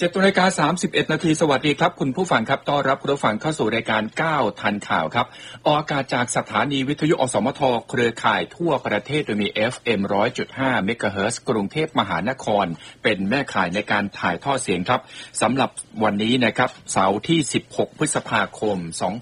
7:31 นาทีสวัสดีครับคุณผู้ฟังครับต้อนรับคุณผู้ฟังเข้าสู่รายการ9ทันข่าวครับออกอากาศจากสถานีวิทยุอสมทเครือข่ายทั่วประเทศโดยมี FM 100.5 เมกะเฮิรตซ์กรุงเทพมหานครเป็นแม่ข่ายในการถ่ายทอดเสียงครับสำหรับวันนี้นะครับเสาร์ที่16พฤษภาคม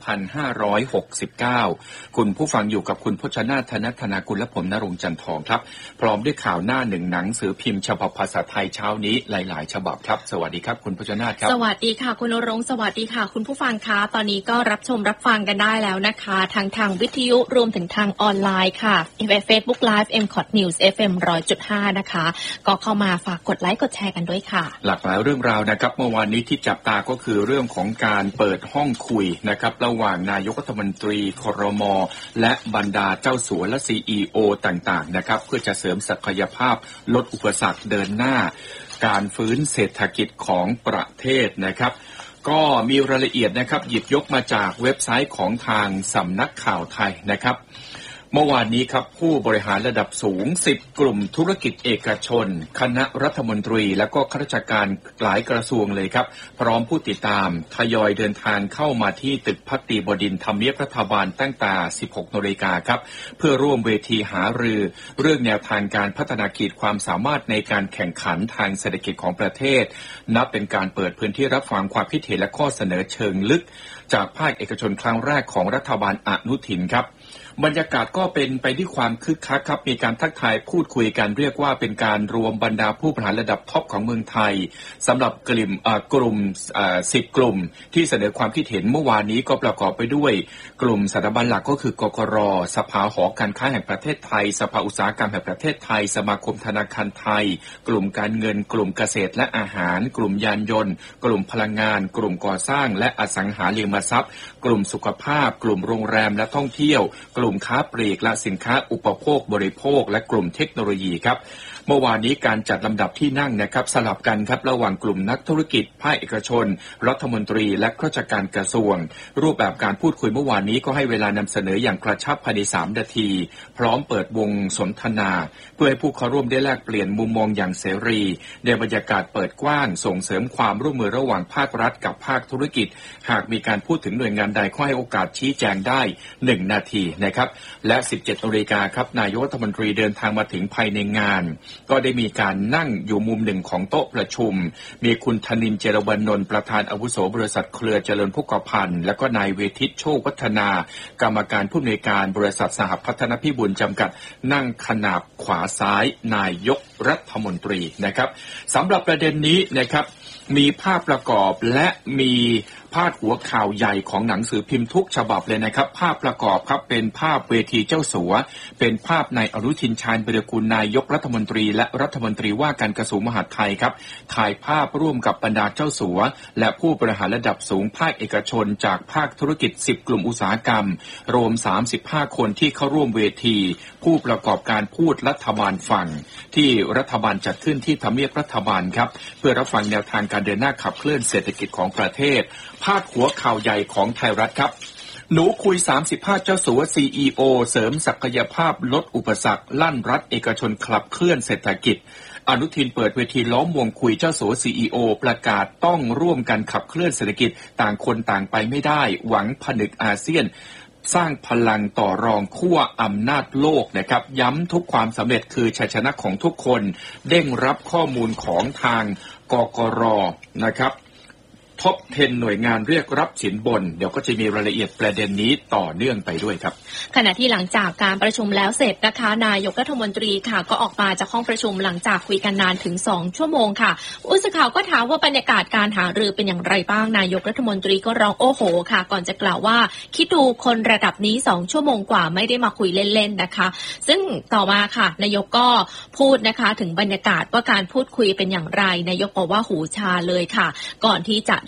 2569คุณผู้ฟังอยู่กับคุณพจนาถ ธนธนากุลและผมณรงค์จันทองครับพร้อมด้วยข่าวหน้าหนึ่งหนังสือพิมพ์ฉบับภาษาไทยเช้านี้หลายๆฉบับครับสวัสดีครับคุณพจนาถครับสวัสดีค่ะคุณณรงค์สวัสดีค่ะคุณผู้ฟังคะตอนนี้ก็รับชมรับฟังกันได้แล้วนะคะทางวิทยุรวมถึงทางออนไลน์ค่ะ Facebook Live MCOT News FM 100.5 นะคะก็เข้ามาฝากกดไลค์กดแชร์กันด้วยค่ะหลากหลายเรื่องราวนะครับเมื่อวานนี้ที่จับตาก็คือเรื่องของการเปิดห้องคุยนะครับระหว่างนายกรัฐมนตรีครม.และบรรดาเจ้าสัวและ CEO ต่างๆนะครับเพื่อจะเสริมศักยภาพลดอุปสรรคเดินหน้าการฟื้นเศรษฐกิจของประเทศนะครับก็มีรายละเอียดนะครับหยิบยกมาจากเว็บไซต์ของทางสำนักข่าวไทยนะครับเมื่อวานนี้ครับผู้บริหารระดับสูง10กลุ่มธุรกิจเอกชนคณะรัฐมนตรีและก็ข้าราชการหลายกระทรวงเลยครับพร้อมผู้ติดตามทยอยเดินทางเข้ามาที่ตึกภักดีบดินทร์ทำเนียบรัฐบาลตั้งแต่ 16 น.ครับเพื่อร่วมเวทีหารือเรื่องแนวทางการพัฒนาขีดความสามารถในการแข่งขันทางเศรษฐกิจของประเทศนับเป็นการเปิดพื้นที่รับฟังความคิดเห็นและข้อเสนอเชิงลึกจากภาคเอกชนครั้งแรกของรัฐบาลอนุทินครับบรรยากาศก็เป็นไปด้วยความคึกคักครับมีการทักทายพูดคุยกันเรียกว่าเป็นการรวมบรรดาผู้บริหารระดับท็อปของเมืองไทยสำหรับกลุ่ม10 กลุ่มที่เสนอความคิดเห็นเมื่อวานนี้ก็ประกอบไปด้วยกลุ่มสถาบันหลักก็คือกกร.สภาหอการค้าแห่งประเทศไทยสภาอุตสาหกรรมแห่งประเทศไทยสมาคมธนาคารไทยกลุ่มการเงินกลุ่มเกษตรและอาหารกลุ่มยานยนต์กลุ่มพลังงานกลุ่มก่อสร้างและอสังหาริมทรัพย์กลุ่มสุขภาพกลุ่มโรงแรมและท่องเที่ยวกลุ่มค้าปลีกและสินค้าอุปโภคบริโภคและกลุ่มเทคโนโลยีครับเมื่อวานนี้การจัดลำดับที่นั่งนะครับสลับกันครับระหว่างกลุ่มนักธุรกิจภาคเอกชนรัฐมนตรีและข้าราชการกระทรวงรูปแบบการพูดคุยเมื่อวานนี้ก็ให้เวลานำเสนออย่างกระชับภายใน3 นาทีพร้อมเปิดวงสนทนาเพื่อให้ผู้เข้าร่วมได้แลกเปลี่ยนมุมมองอย่างเสรีในบรรยากาศเปิดกว้างส่งเสริมความร่วมมือระหว่างภาครัฐกับภาคธุรกิจหากมีการพูดถึงหน่วยงานใดก็ให้โอกาสชี้แจงได้1 นาทีนะครับและ 17 น.ครับนายกรัฐมนตรีเดินทางมาถึงภายในงานก็ได้มีการนั่งอยู่มุมหนึ่งของโต๊ะประชุมมีคุณธนินทร์ เจรวรรณนนท์ประธานอาวุโสบริษัทเครือเจริญพุกพันธ์และก็นายเวทิตโชควัฒนากรรมการผู้อำนวยการบริษัทสหพัฒนพิบูลจำกัดนั่งขนาบขวาซ้ายนายกรัฐมนตรีนะครับสำหรับประเด็นนี้นะครับมีภาพประกอบและมีพาดหัวข่าวใหญ่ของหนังสือพิมพ์ทุกฉบับเลยนะครับภาพประกอบครับเป็นภาพเวทีเจ้าสัวเป็นภาพนายอนุทินชาญวิรากูลนายกรัฐมนตรีและรัฐมนตรีว่าการกระทรวงมหาดไทยครับถ่ายภาพร่วมกับบรรดาเจ้าสัวและผู้บริหารระดับสูงภาคเอกชนจากภาคธุรกิจ10 กลุ่มอุตสาหกรรมรวม35 คนที่เข้าร่วมเวทีผู้ประกอบการพูดรัฐบาลฟังที่รัฐบาลจัดขึ้นที่ทำเนียบรัฐบาลครับเพื่อรับฟังแนวทางการเดินหน้าขับเคลื่อนเศรษฐกิจของประเทศพาดหัวข่าวใหญ่ของไทยรัฐครับหนูคุย35เจ้าสัว CEO เสริมศักยภาพลดอุปสรรคลั่นรัฐเอกชนขับเคลื่อนเศรษฐกิจอนุทินเปิดเวทีล้อมวงคุยเจ้าสัว CEO ประกาศต้องร่วมกันขับเคลื่อนเศรษฐกิจต่างคนต่างไปไม่ได้หวังผนึกอาเซียนสร้างพลังต่อรองขั้วอำนาจโลกนะครับย้ำทุกความสำเร็จคือชัยชนะของทุกคนเด้งรับข้อมูลของทางกกร.นะครับท็อป 10 หน่วยงานเรียกรับสินบนเดี๋ยวก็จะมีรายละเอียดประเด็นนี้ต่อเนื่องไปด้วยครับขณะที่หลังจากการประชุมแล้วเสร็จนะคะนายกรัฐมนตรีค่ะก็ออกมาจากห้องประชุมหลังจากคุยกันนานถึง2 ชั่วโมงค่ะผู้สื่อข่าวก็ถามว่าบรรยากาศการหารือเป็นอย่างไรบ้างนายกรัฐมนตรีก็ร้องโอ้โหค่ะก่อนจะกล่าวว่าคิดดูคนระดับนี้2 ชั่วโมงกว่าไม่ได้มาคุยเล่นๆนะคะซึ่งต่อมาค่ะนายกก็พูดนะคะถึงบรรยากาศว่าการพูดคุยเป็นอย่างไรนายกบอกว่าหูชาเลยค่ะก่อนที่จะเดิ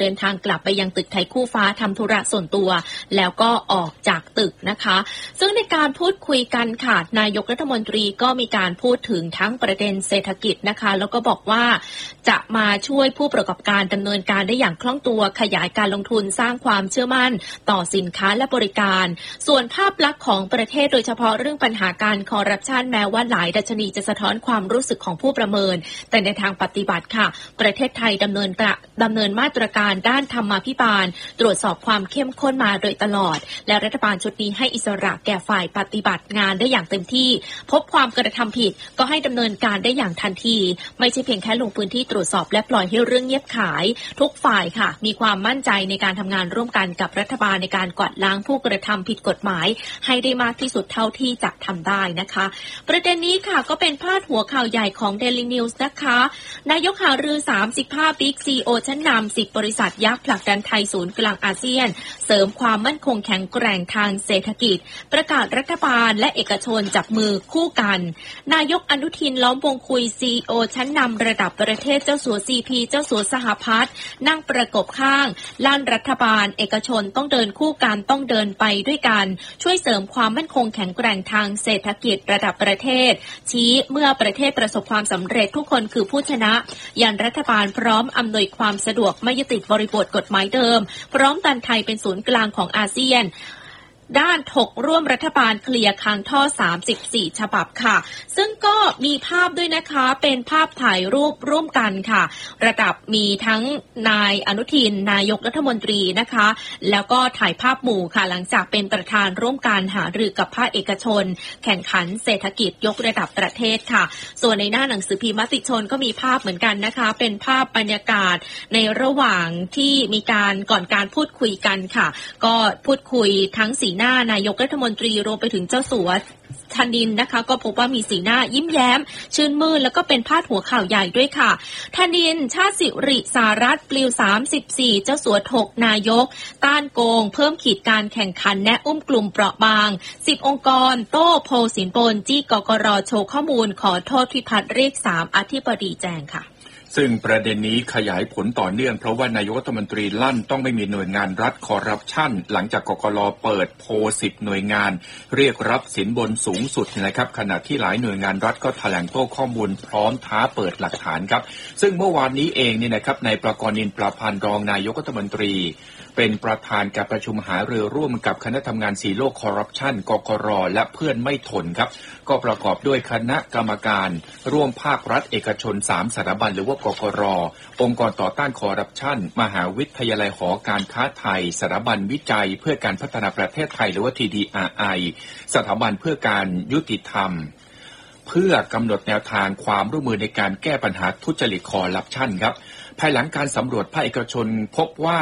เดินทางกลับไปยังตึกไทยคู่ฟ้าทำธุระส่วนตัวแล้วก็ออกจากตึกนะคะซึ่งในการพูดคุยกันค่ะนายกรัฐมนตรีก็มีการพูดถึงทั้งประเด็นเศรษฐกิจนะคะแล้วก็บอกว่าจะมาช่วยผู้ประกอบการดำเนินการได้อย่างคล่องตัวขยายการลงทุนสร้างความเชื่อมั่นต่อสินค้าและบริการส่วนภาพลักษณ์ของประเทศโดยเฉพาะเรื่องปัญหาการคอร์รัปชันแม้ว่าหลายดัชนีจะสะท้อนความรู้สึกของผู้ประเมินแต่ในทางปฏิบัติค่ะประเทศไทยดำเนินมาตรการด้านธรรมาภิบาลตรวจสอบความเข้มข้นมาโดยตลอดและรัฐบาลชุดนี้ให้อิสระแก่ฝ่ายปฏิบัติงานได้อย่างเต็มที่พบความกระทำผิดก็ให้ดำเนินการได้อย่างทันทีไม่ใช่เพียงแค่ลงพื้นที่ตรวจสอบและปล่อยให้เรื่องเงียบขายทุกฝ่ายค่ะมีความมั่นใจในการทำงานร่วมกันกับรัฐบาลในการกวาดล้างผู้กระทำผิดกฎหมายให้ได้มากที่สุดเท่าที่จะทำได้นะคะประเด็นนี้ค่ะก็เป็นพาดหัวข่าวใหญ่ของ Daily News นะคะนายกหารือ35บิ๊กซีโอชั้นนำ10บริษัทยักษ์ผลักดันไทยศูนย์กลางอาเซียนเสริมความมั่นคงแข็งแกร่งทางเศรษฐกิจประกาศรัฐบาลและเอกชนจับมือคู่กันนายกอนุทินล้อมวงคุยซีโอชั้นนำระดับประเทศเจ้าสัว CP เจ้าสัวสหพัฒน์นั่งประกบข้างล้านรัฐบาลเอกชนต้องเดินคู่กันต้องเดินไปด้วยกันช่วยเสริมความมั่นคงแข็งแกร่งทางเศรษฐกิจระดับประเทศชี้เมื่อประเทศประสบความสำเร็จทุกคนคือผู้ชนะยันรัฐบาลพร้อมอำนวยความสะดวกไม่ยึดติดบริบทกฎหมายเดิมพร้อมดันไทยเป็นศูนย์กลางของอาเซียนด้านถกร่วมรัฐบาลเคลียร์ค้างท่อ34ฉบับค่ะซึ่งก็มีภาพด้วยนะคะเป็นภาพถ่ายรูปร่วมกันค่ะระดับมีทั้งนายอนุทินนายกรัฐมนตรีนะคะแล้วก็ถ่ายภาพหมู่ค่ะหลังจากเป็นประธานร่วมการหารือกับภาคเอกชนแข่งขันเศรษฐกิจยกระดับประเทศค่ะส่วนในหน้าหนังสือพิมพ์มติชนก็มีภาพเหมือนกันนะคะเป็นภาพบรรยากาศในระหว่างที่มีการก่อนการพูดคุยกันค่ะก็พูดคุยทั้งสีหน้านายกรัฐมนตรีรวมไปถึงเจ้าสัวธนินนะคะก็พบว่ามีสีหน้ายิ้มแย้มชื่นมื่นแล้วก็เป็นพาดหัวข่าวใหญ่ด้วยค่ะธนินชาติสิริสารัตน์ปลิว34เจ้าสัวถกนายกต้านโกงเพิ่มขีดการแข่งขันแนะอุ้มกลุ่มเปราะบาง10องค์กรโต้โพสินปนจี้กกร.โชว์ข้อมูลขอโทษพิพัฒน์เรียก3อธิบดีแจงค่ะซึ่งประเด็นนี้ขยายผลต่อเนื่องเพราะว่านายกรัฐมนตรีลั่นต้องไม่มีหน่วยงานรัฐคอร์รัปชันหลังจากกกร.เปิดโพ10หน่วยงานเรียกรับสินบนสูงสุดนะครับขณะที่หลายหน่วยงานรัฐก็แถลงโต้ข้อมูลพร้อมท้าเปิดหลักฐานครับซึ่งเมื่อวานนี้เองเนี่ยนะครับนายประกรณ์ นินประพันธ์รองนายกรัฐมนตรีเป็นประธานการประชุมหารือร่วมกับคณะทำงานสีโลกคอร์รัปชันกกร.และเพื่อนไม่ทนครับก็ประกอบด้วยคณะกรรมการร่วมภาครัฐเอกชน3สถาบันหรือว่ากกร.องค์กรต่อต้านคอร์รัปชันมหาวิทยาลัยหอการค้าไทยสถาบันวิจัยเพื่อการพัฒนาประเทศไทยหรือว่า TDRI สถาบันเพื่อการยุติธรรมเพื่อกำหนดแนวทางความร่วมมือในการแก้ปัญหาทุจริตคอร์รัปชันครับภายหลังการสำรวจภาคเอกชนพบว่า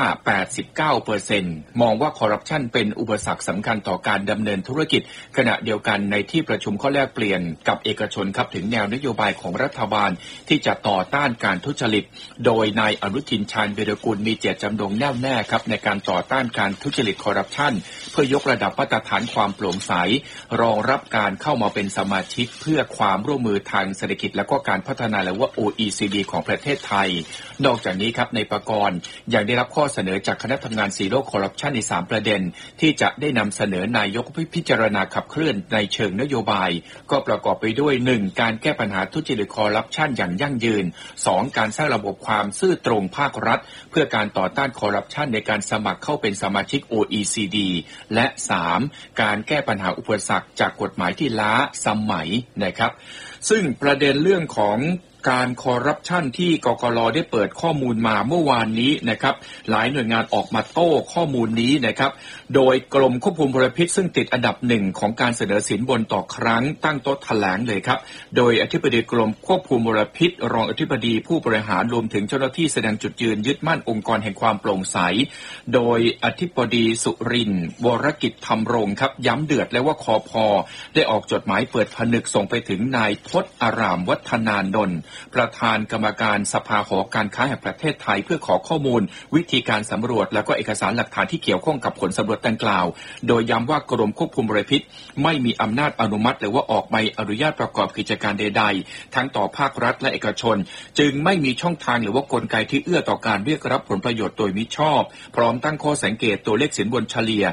89% มองว่าคอร์รัปชันเป็นอุปสรรคสำคัญต่อการดำเนินธุรกิจขณะเดียวกันในที่ประชุมข้อแลกเปลี่ยนกับเอกชนครับถึงแนวนโยบายของรัฐบาลที่จะต่อต้านการทุจริตโดยนายอนุทินชาญวีรกูลมีเจตจำนงแน่วแน่ครับในการต่อต้านการทุจริตคอร์รัปชันเพื่อยกระดับมาตรฐานความโปร่งใสรองรับการเข้ามาเป็นสมาชิกเพื่อความร่วมมือทางเศรษฐกิจและก็การพัฒนาหรือว่า OECD ของประเทศไทยนอกจากนี้ครับในประกรณ์ยังได้รับข้อเสนอจากคณะทำงานซีโร่คอร์รัปชันใน3ประเด็นที่จะได้นำเสนอนายกพิจารณาขับเคลื่อนในเชิงนโยบายก็ประกอบไปด้วย 1. การแก้ปัญหาทุจริตคอร์รัปชันอย่างยั่งยืน 2. การสร้างระบบความซื่อตรงภาครัฐเพื่อการต่อต้านคอร์รัปชันในการสมัครเข้าเป็นสมาชิก OECD และ 3. การแก้ปัญหาอุปสรรคจากกฎหมายที่ล้าสมัยนะครับซึ่งประเด็นเรื่องของการคอร์รัปชันที่กกร.ได้เปิดข้อมูลมาเมื่อวานนี้นะครับหลายหน่วยงานออกมาโต้ข้อมูลนี้นะครับโดยกรมควบคุมมลพิษซึ่งติดอันดับ1ของการเสนอสินบนต่อครั้งตั้งโต๊ะแถลงเลยครับโดยอธิบดีกรมควบคุมมลพิษรองอธิบดีผู้บริหารรวมถึงเจ้าหน้าที่แสดงจุดยืนยึดมั่นองค์กรแห่งความโปร่งใสโดยอธิบดีสุรินทร์วรกิจธรรมรงค์ครับย้ำเดือดและว่าคพ.ได้ออกจดหมายเปิดผนึกส่งไปถึงนายพจน์อารามวัฒนานนท์ประธานกรรมการสภาหอการค้าแห่งประเทศไทยเพื่อขอข้อมูลวิธีการสำรวจและก็เอกสารหลักฐานที่เกี่ยวข้องกับผลสำรวจดังกล่าวโดยย้ำว่ากรมควบคุมมลพิษไม่มีอำนาจอนุมัติหรือว่าออกใบอนุญาตประกอบกิจการใดๆทั้งต่อภาครัฐและเอกชนจึงไม่มีช่องทางหรือว่ากลไกที่เอื้อต่อการเรียกรับผลประโยชน์โดยมิชอบพร้อมตั้งข้อสังเกตตัวเลขสินบนเฉลี่ย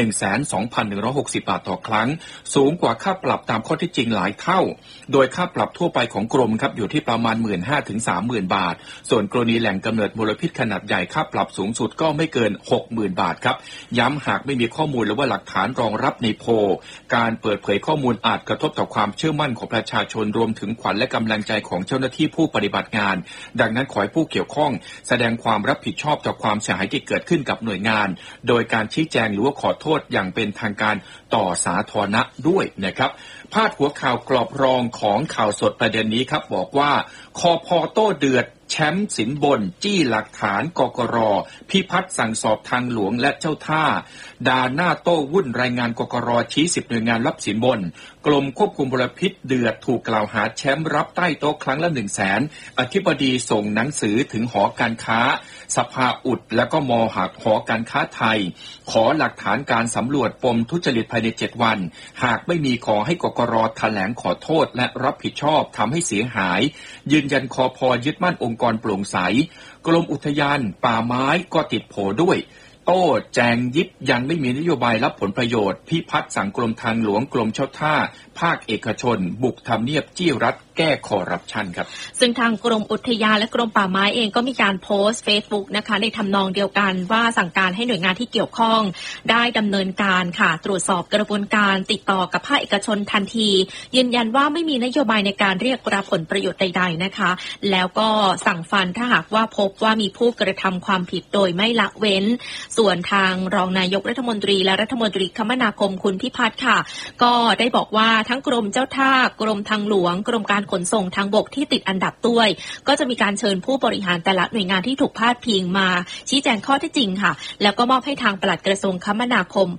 12,160 บาทต่อครั้งสูงกว่าค่าปรับตามข้อเท็จจริงหลายเท่าโดยค่าปรับทั่วไปของกรมครับอยู่ที่ประมาณ 15,000 ถึง 30,000 บาทส่วนกรณีแหล่งกำเนิดมลพิษขนาดใหญ่ค่าปรับสูงสุดก็ไม่เกิน 60,000 บาทครับย้ำหากไม่มีข้อมูลหรือว่าหลักฐานรองรับในโพลการเปิดเผยข้อมูลอาจกระทบต่อความเชื่อมั่นของประชาชนรวมถึงขวัญและกำลังใจของเจ้าหน้าที่ผู้ปฏิบัติงานดังนั้นขอให้ผู้เกี่ยวข้องแสดงความรับผิดชอบต่อความเสียหายที่เกิดขึ้นกับหน่วยงานโดยการชี้แจงหรือว่าขอโทษอย่างเป็นทางการต่อสาธารณะด้วยนะครับพาดหัวข่าวกรอบรองของข่าวสดประเด็นนี้ครับบอกว่าคพ.โต้เดือดแชมป์สินบนจี้หลักฐานกกร.พิพัฒน์สั่งสอบทางหลวงและเจ้าท่าด่าหน้าโต้วุ่นรายงานกกร.ชี้10หน่วยงานรับสินบนกรมควบคุมมลพิษเดือดถูกกล่าวหาแชมป์รับใต้โต๊ะครั้งละ 100,000 อธิบดีส่งหนังสือถึงหอการค้าสภาอุดและก็ม.หอการค้าไทยขอหลักฐานการสำรวจปมทุจริตภายใน7วันหากไม่มีขอให้กกร.แถลงขอโทษและรับผิดชอบทำให้เสียหายยืนยันคพ.ยึดมั่นองค์กรโปร่งใสกรมอุทยานป่าไม้ก็ติดโผด้วยโต้แจงยิบยันไม่มีนโยบายรับผลประโยชน์พิพัฒน์สั่งกรมทางหลวงกรมเจ้าท่าภาคเอกชนบุกทำเนียบจี้รัฐแก้คอร์รัปชันครับซึ่งทางกรมอุทยานและกรมป่าไม้เองก็มีการโพสต์ Facebook นะคะในทำนองเดียวกันว่าสั่งการให้หน่วยงานที่เกี่ยวข้องได้ดำเนินการค่ะตรวจสอบกระบวนการติดต่อกับภาคเอกชนทันทียืนยันว่าไม่มีนโยบายในการเรียกรับผลประโยชน์ใดๆนะคะแล้วก็สั่งฟันถ้าหากว่าพบว่ามีผู้กระทำความผิดโดยไม่ละเว้นส่วนทางรองนายกรัฐมนตรีและรัฐมนตรีคมนาคมคุณพิพัฒน์ค่ะก็ได้บอกว่าทั้งกรมเจ้าท่ากรมทางหลวงกรมการขนส่งทางบกที่ติดอันดับด้วยก็จะมีการเชิญผู้บริหารแต่ละหน่วยงานที่ถูกพาดพิงมาชี้แจงข้อเท็จจริงค่ะแล้วก็มอบให้ทางปลัดกระทรวงคมนาคม